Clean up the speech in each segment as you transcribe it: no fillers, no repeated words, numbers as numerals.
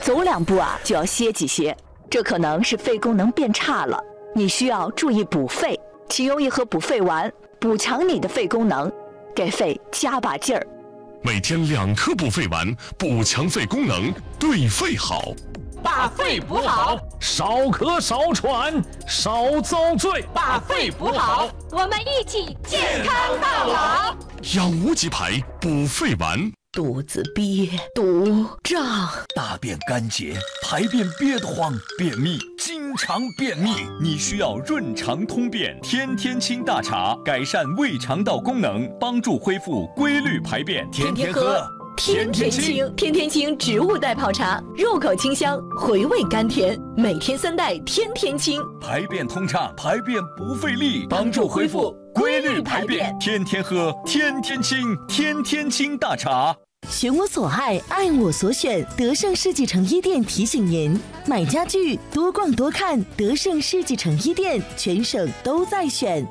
走2步啊就要歇几歇，这可能是肺功能变差了，你需要注意补肺，请用一盒补肺丸，补强你的肺功能，给肺加把劲儿。 每天2颗补肺丸，补强肺功能，对肺好。 把肺补好， 少咳少喘少遭罪。 把肺补好，我们一起健康到老。 养无极牌补肺丸。 肚子憋、肚胀， 大便干结，排便憋得慌，便秘，经常便秘，你需要润肠通便天天清大茶，改善胃肠道功能，帮助恢复规律排便。天天喝， 天天清，天天清植物代泡茶，入口清香，回味甘甜，每天3袋，天天清， 排便通畅，排便不费力，帮助恢复规律排便。天天喝，天天清，天天清大茶。 选我所爱，爱我所选。德胜世纪城一店提醒您：买家具多逛多看，德胜世纪城一店，全省都在选。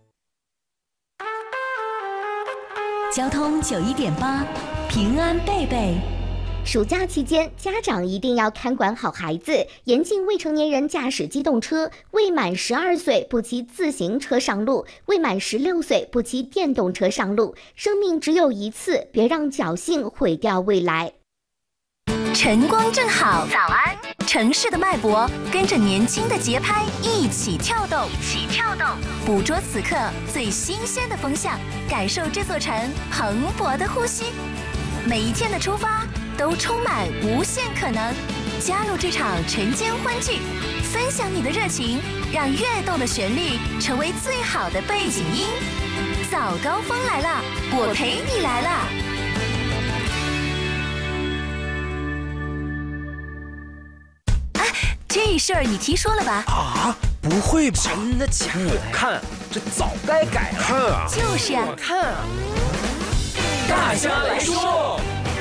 交通91.8，平安贝贝。 暑假期间，家长一定要看管好孩子，严禁未成年人驾驶机动车，未满12岁不骑自行车上路，未满16岁不骑电动车上路。生命只有一次，别让侥幸毁掉未来。 晨光正好，早安！城市的脉搏跟着年轻的节拍一起跳动，捕捉此刻最新鲜的风向，感受这座城蓬勃的呼吸。每一天的出发都充满无限可能，加入这场晨间欢聚，分享你的热情，让跃动的旋律成为最好的背景音。早高峰来了，我陪你来了。这事儿你提说了吧？ 啊，不会吧？ 真的假的？ 看，这早该改了。 看啊， 就是啊， 我看啊。 大家来说。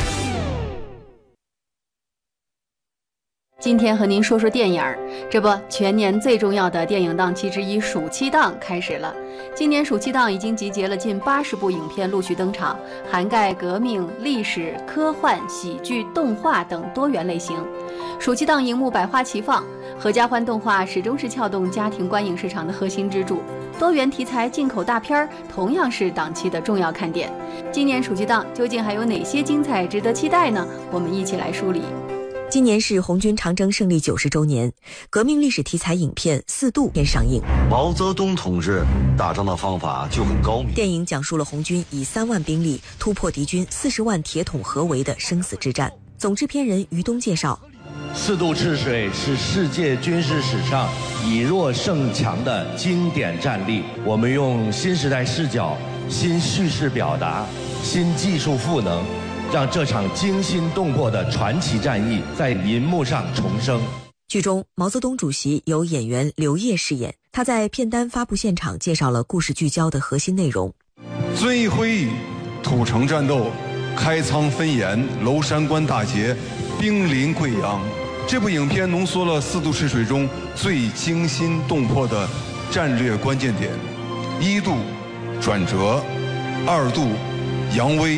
今天和您说说电影儿，这不，全年最重要的电影档期之一暑期档开始了。今年暑期档已经集结了近80部影片陆续登场，涵盖革命、历史、科幻、喜剧、动画等多元类型。暑期档荧幕百花齐放，合家欢动画始终是撬动家庭观影市场的核心支柱。多元题材进口大片同样是档期的重要看点。今年暑期档究竟还有哪些精彩值得期待呢？我们一起来梳理。 今年是红军长征胜利90周年，革命历史题材影片《四渡》便上映。 毛泽东同志打仗的方法就很高明。 电影讲述了红军以3万兵力突破敌军40万铁桶合围的生死之战。总制片人于东介绍， 四渡赤水是世界军事史上以弱胜强的经典战例。我们用新时代视角、新叙事表达、新技术赋能，让这场惊心动魄的传奇战役在银幕上重生。 剧中，毛泽东主席由演员刘烨饰演，他在片单发布现场介绍了故事聚焦的核心内容。 遵义会议、土城战斗、开仓分盐、娄山关大捷、兵临贵阳。这部影片浓缩了四渡赤水中最惊心动魄的战略关键点：1渡转折，2渡扬威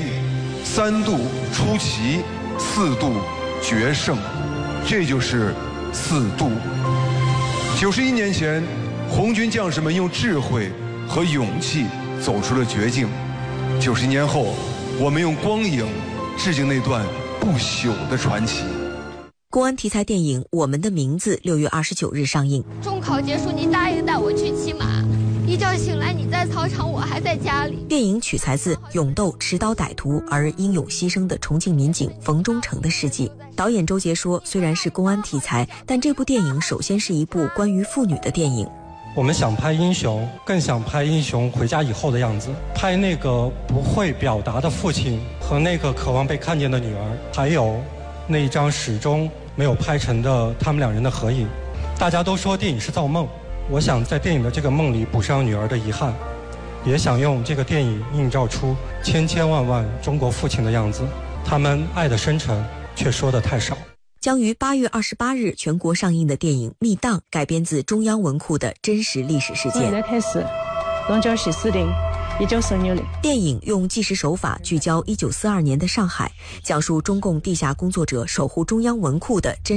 ，3渡出奇，4渡决胜。这就是四渡。91年前，红军将士们用智慧和勇气走出了绝境。90年后，我们用光影致敬那段不朽的传奇。 公安题材电影《我们的名字》6月29日上映。 中考结束，你答应带我去骑马，一觉醒来你在操场，我还在家里。 电影取材自勇斗持刀歹徒而英勇牺牲的重庆民警冯忠诚的事迹。导演周杰说，虽然是公安题材，但这部电影首先是一部关于妇女的电影。 我们想拍英雄，更想拍英雄回家以后的样子，拍那个不会表达的父亲和那个渴望被看见的女儿，还有那一张始终没有拍成的他们2人的合影。大家都说电影是造梦，我想在电影的这个梦里补上女儿的遗憾，也想用这个电影映照出千千万万中国父亲的样子，他们爱的深沉却说的太少。 将于8月28日全国上映的电影《密档》改编自中央文库的真实历史事件。 现在开始，龙江西司令1946年。 电影用纪实手法聚焦1942年的上海，讲述中共地下工作者守护中央文库的真